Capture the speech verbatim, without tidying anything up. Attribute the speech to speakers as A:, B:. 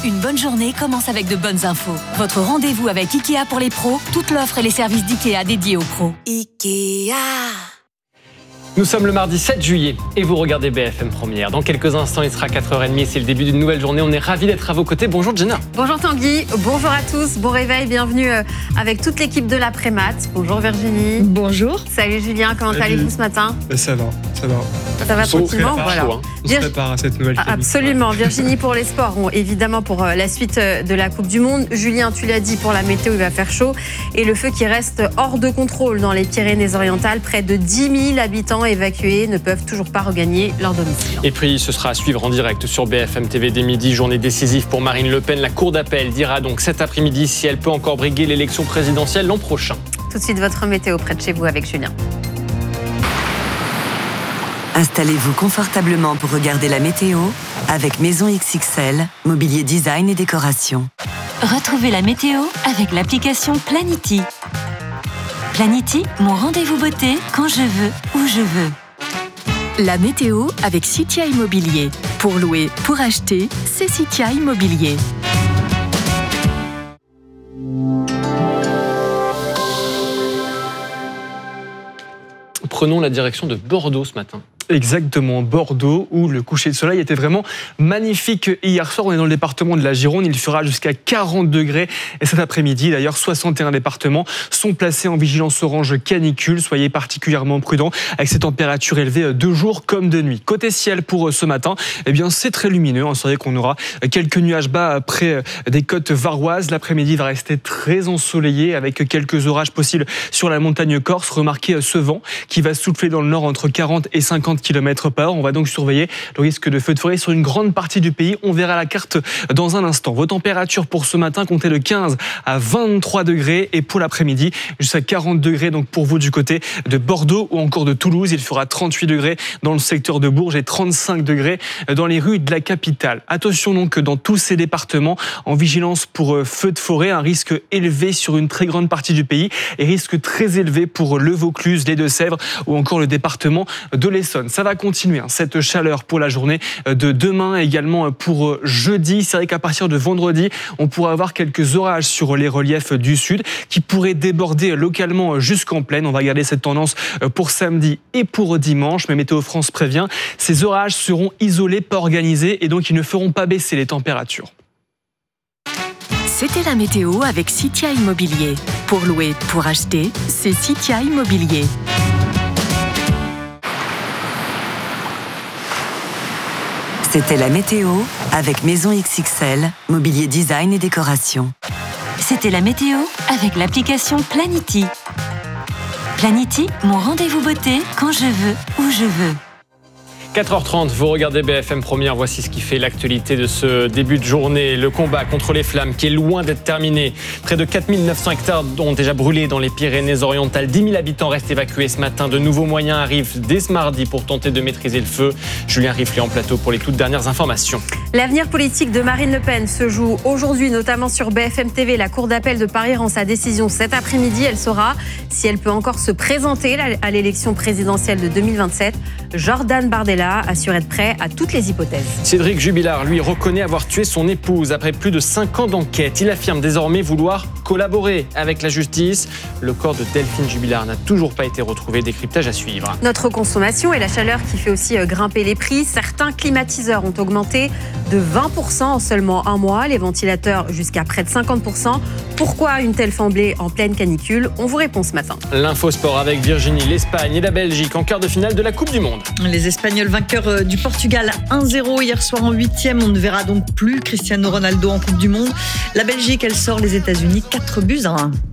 A: Une bonne journée commence avec de bonnes infos. Votre rendez-vous avec Ikea pour les pros, toute l'offre et les services d'Ikea dédiés aux pros. Ikea.
B: Nous sommes le mardi sept juillet et vous regardez B F M Première. Dans quelques instants, il sera quatre heures trente, c'est le début d'une nouvelle journée. On est ravis d'être à vos côtés. Bonjour Jenna.
C: Bonjour Tanguy, bonjour à tous, bon réveil, bienvenue avec toute l'équipe de l'après-mat. Bonjour Virginie.
D: Bonjour.
C: Salut Julien, comment
E: Salut.
C: allez-vous ce matin ?
E: Ça va, ça va.
C: Ça va tranquillement, voilà.
B: Chaud, hein.
E: On se prépare à cette nouvelle
C: Ah, absolument, Virginie pour les sports, bon, évidemment pour la suite de la Coupe du Monde. Julien, tu l'as dit, pour la météo, il va faire chaud. Et le feu qui reste hors de contrôle dans les Pyrénées-Orientales. Près de dix mille habitants évacués ne peuvent toujours pas regagner leur domicile.
B: Et puis ce sera à suivre en direct sur B F M T V dès midi, journée décisive pour Marine Le Pen. La Cour d'appel dira donc cet après-midi si elle peut encore briguer l'élection présidentielle l'an prochain.
C: Tout de suite, votre météo près de chez vous avec Julien.
F: Installez-vous confortablement pour regarder la météo avec Maison X X L, mobilier design et décoration.
A: Retrouvez la météo avec l'application Planity. Planity, mon rendez-vous beauté quand je veux, où je veux. La météo avec Citia Immobilier. Pour louer, pour acheter, c'est Citia Immobilier.
B: Prenons la direction de Bordeaux ce matin.
E: Exactement, Bordeaux, où le coucher de soleil était vraiment magnifique hier soir. On est dans le département de la Gironde, il fera jusqu'à quarante degrés. Et cet après-midi, d'ailleurs, soixante et un départements sont placés en vigilance orange canicule. Soyez particulièrement prudents avec ces températures élevées de jour comme de nuit. Côté ciel pour ce matin, eh bien, c'est très lumineux. C'est vrai qu'on aura quelques nuages bas près des côtes varoises. L'après-midi va rester très ensoleillé avec quelques orages possibles sur la montagne corse. Remarquez ce vent qui va souffler dans le nord entre quarante et cinquante kilomètres par heure. On va donc surveiller le risque de feux de forêt sur une grande partie du pays. On verra la carte dans un instant. Vos températures pour ce matin comptez de quinze à vingt-trois degrés et pour l'après-midi jusqu'à quarante degrés donc pour vous du côté de Bordeaux ou encore de Toulouse. Il fera trente-huit degrés dans le secteur de Bourges et trente-cinq degrés dans les rues de la capitale. Attention donc dans tous ces départements en vigilance pour feux de forêt, un risque élevé sur une très grande partie du pays et risque très élevé pour le Vaucluse, les Deux-Sèvres ou encore le département de l'Essonne. Ça va continuer, hein, cette chaleur pour la journée de demain, également pour jeudi. C'est vrai qu'à partir de vendredi, on pourra avoir quelques orages sur les reliefs du sud qui pourraient déborder localement jusqu'en plaine. On va garder cette tendance pour samedi et pour dimanche. Mais Météo France prévient, ces orages seront isolés, pas organisés et donc ils ne feront pas baisser les températures.
A: C'était la météo avec Citia Immobilier. Pour louer, pour acheter, c'est Citia Immobilier.
F: C'était la météo avec Maison X X L, mobilier design et décoration.
A: C'était la météo avec l'application Planity. Planity, mon rendez-vous beauté quand je veux, où je veux.
B: quatre heures trente, vous regardez B F M Première, voici ce qui fait l'actualité de ce début de journée. Le combat contre les flammes qui est loin d'être terminé. Près de quatre mille neuf cents hectares ont déjà brûlé dans les Pyrénées-Orientales. dix mille habitants restent évacués ce matin. De nouveaux moyens arrivent dès ce mardi pour tenter de maîtriser le feu. Julien Riflet en plateau pour les toutes dernières informations.
C: L'avenir politique de Marine Le Pen se joue aujourd'hui, notamment sur B F M T V. La Cour d'appel de Paris rend sa décision cet après-midi. Elle saura si elle peut encore se présenter à l'élection présidentielle de deux mille vingt-sept. Jordan Bardella assure être prêt à toutes les hypothèses.
B: Cédric Jubilard, lui, reconnaît avoir tué son épouse après plus de cinq ans d'enquête. Il affirme désormais vouloir collaborer avec la justice. Le corps de Delphine Jubilard n'a toujours pas été retrouvé. Décryptage à suivre.
C: Notre consommation et la chaleur qui fait aussi grimper les prix. Certains climatiseurs ont augmenté de vingt pour cent en seulement un mois. Les ventilateurs jusqu'à près de cinquante pour cent. Pourquoi une telle flambée en pleine canicule ? On vous répond ce matin.
B: L'infosport avec Virginie, l'Espagne et la Belgique en quart de finale de la Coupe du Monde.
D: Les Espagnols vainqueurs du Portugal un zéro hier soir en huitième. On ne verra donc plus Cristiano Ronaldo en Coupe du Monde. La Belgique, elle sort les États-Unis quatre buts à un.